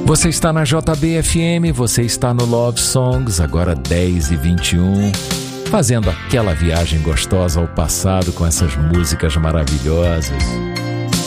Você está na JBFM, você está no Love Songs, agora 10h21, fazendo aquela viagem gostosa ao passado com essas músicas maravilhosas.